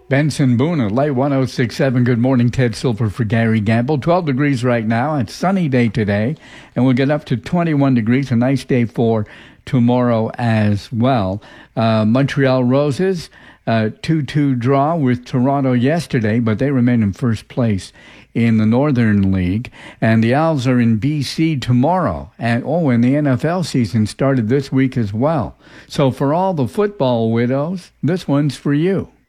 Benson Boone at Light 106.7. Good morning, Ted Silver for Gary Gamble. 12 degrees right now. It's a sunny day today, and we'll get up to 21 degrees. A nice day for tomorrow as well. Montreal Roses, 2-2 draw with Toronto yesterday, but they remain in first place in the Northern League. And the Owls are in BC tomorrow. And the NFL season started this week as well. So for all the football widows, this one's for you.